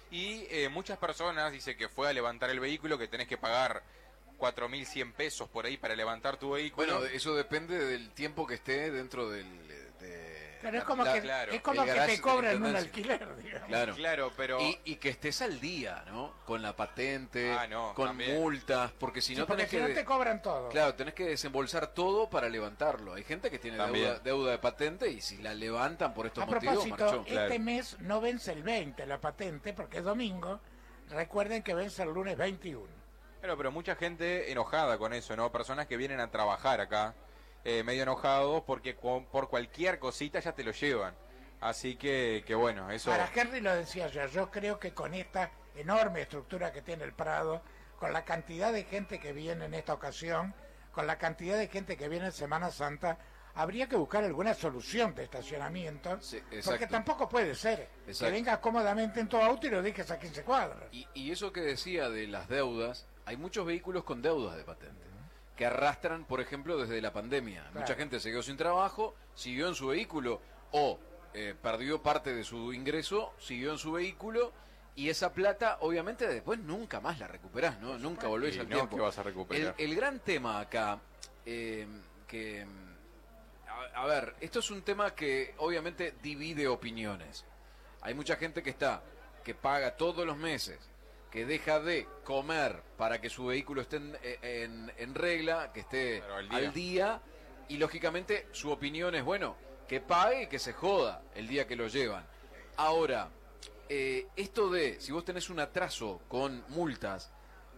Y muchas personas dicen que fue a levantar el vehículo, que tenés que pagar 4.100 pesos por ahí para levantar tu vehículo. Bueno, eso depende del tiempo que esté dentro del... Pero es como que, claro, es como el que garage te cobran de un intendencia. alquiler, digamos. Claro. Claro, pero... Y que estés al día, ¿no? Con la patente, No, con también. multas, porque si Sí, no porque tenés si que... no te cobran todo. Claro, tenés que desembolsar todo para levantarlo. Hay gente que tiene También. deuda de patente y si la levantan por estos A motivos, propósito, marchó. este Claro. mes no vence el 20 la patente, porque es domingo. Recuerden que vence el lunes 21. Pero mucha gente enojada con eso, ¿no? Personas que vienen a trabajar acá, medio enojados porque por cualquier cosita ya te lo llevan. Así que bueno, eso... Para Henry lo decía yo creo que con esta enorme estructura que tiene el Prado, con la cantidad de gente que viene en esta ocasión, con la cantidad de gente que viene en Semana Santa, habría que buscar alguna solución de estacionamiento, Sí, porque exacto. tampoco puede ser que Exacto. vengas cómodamente en tu auto y lo dejes a 15 cuadras. Y eso que decía de las deudas, hay muchos vehículos con deudas de patente, que arrastran, por ejemplo, desde la pandemia. Claro. Mucha gente se quedó sin trabajo, siguió en su vehículo o perdió parte de su ingreso, siguió en su vehículo y esa plata obviamente después nunca más la recuperás, ¿no? Nunca volvés Sí, al no, tiempo. que vas a recuperar. El gran tema acá, a ver, esto es un tema que obviamente divide opiniones. Hay mucha gente que paga todos los meses, que deja de comer para que su vehículo esté en regla, que esté Claro, al día, y lógicamente su opinión es, bueno, que pague y que se joda el día que lo llevan. Ahora, esto de, si vos tenés un atraso con multas,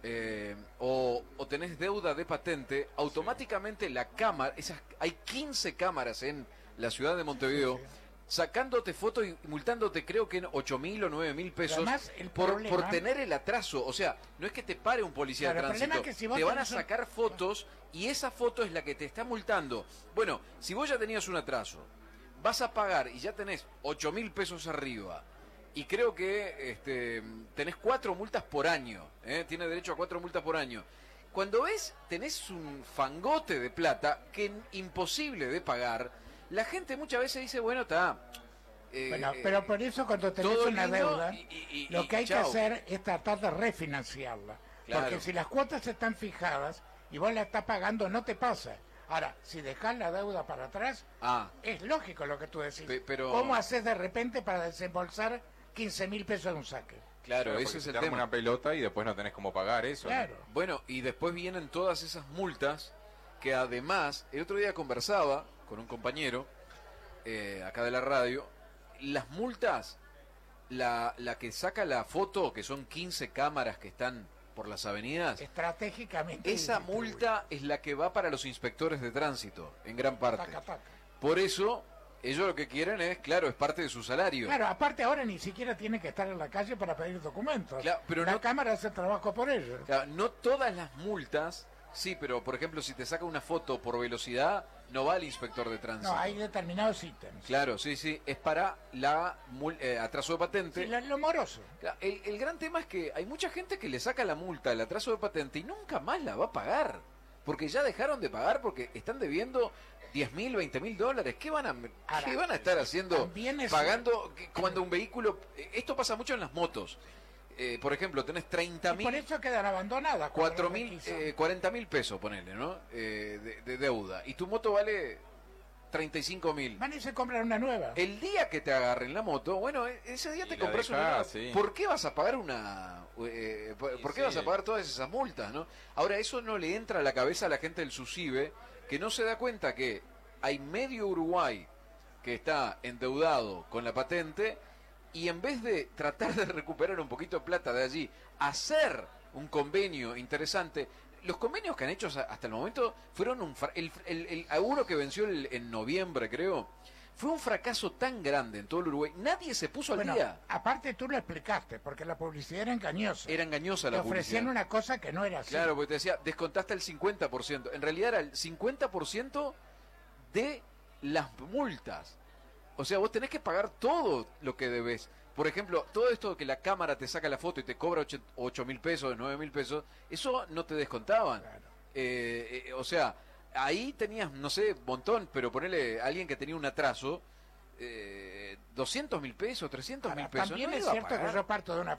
o tenés deuda de patente, automáticamente la cámara, hay 15 cámaras en la ciudad de Montevideo, sacándote fotos y multándote creo que en 8.000 o 9.000 pesos Además, el por problema- tener el atraso. O sea, no es que te pare un policía Claro, de el problema tránsito, es que si vos te van a tenés un- sacar fotos y esa foto es la que te está multando. Bueno, si vos ya tenías un atraso, vas a pagar y ya tenés 8.000 pesos arriba, y creo que tenés 4 multas por año, tienes derecho a 4 multas por año. Cuando ves, tenés un fangote de plata que es imposible de pagar, la gente muchas veces dice, bueno, está... Bueno, pero por eso cuando tenés todo una lindo deuda, lo que hay que chao. hacer es tratar de refinanciarla. Claro. Porque si las cuotas están fijadas y vos la estás pagando, no te pasa. Ahora, si dejás la deuda para atrás, es lógico lo que tú decís. Pero... ¿Cómo haces de repente para desembolsar 15.000 pesos en un saque? Claro, ese porque es se el te arma tema. una pelota y después no tenés cómo pagar eso. ¿no? Claro. Bueno, y después vienen todas esas multas que además, el otro día conversaba con un compañero acá de la radio, las multas, la que saca la foto, que son 15 cámaras que están por las avenidas, Estratégicamente. esa distribuido. multa es la que va para los inspectores de tránsito, en gran parte. Taca, taca. Por eso, ellos lo que quieren es, claro, es parte de su salario. Claro, aparte ahora ni siquiera tiene que estar en la calle para pedir documentos. Claro, pero la no- Cámara hace el trabajo por ellos. Claro, no todas las multas, sí, pero por ejemplo, si te saca una foto por velocidad, no va al inspector de tránsito. No, hay determinados ítems. Claro, sí, es para la atraso de patente. Sí, lo moroso. Claro, el gran tema es que hay mucha gente que le saca la multa, el atraso de patente, y nunca más la va a pagar. Porque ya dejaron de pagar porque están debiendo 10.000, 20.000 dólares. ¿Qué van a estar haciendo? también es- Pagando cuando un vehículo... Esto pasa mucho en las motos. Por ejemplo, tenés Y por 30.000... eso quedan abandonadas. cuando las 4.000, requisan. 40.000 pesos, ponele, ¿no? De deuda. Y tu moto vale 35.000. Van y se compran una nueva. El día que te agarren la moto, bueno, ese día Y te la compras una dejás, nueva. sí. ¿Por qué vas a pagar una... ¿Por qué sí. vas a pagar todas esas multas, no? Ahora, eso no le entra a la cabeza a la gente del SUSIBE, que no se da cuenta que hay medio Uruguay que está endeudado con la patente, y en vez de tratar de recuperar un poquito de plata de allí, hacer un convenio interesante. Los convenios que han hecho hasta el momento fueron el uno que venció en noviembre, creo, fue un fracaso tan grande en todo el Uruguay. Nadie se puso al Bueno, día. aparte tú lo explicaste, porque la publicidad era engañosa. Era engañosa Te la ofrecían publicidad. una cosa que no era así. Claro, porque te decía, descontaste el 50%. En realidad era el 50% de las multas. O sea, vos tenés que pagar todo lo que debes. Por ejemplo, todo esto que la cámara te saca la foto y te cobra 8.000 pesos, 9.000 pesos, eso no te descontaban. Claro. O sea, ahí tenías, no sé, montón, pero ponele a alguien que tenía un atraso, 200.000 pesos, 300.000 Ahora, pesos. también no es iba a cierto que pagar. yo parto de una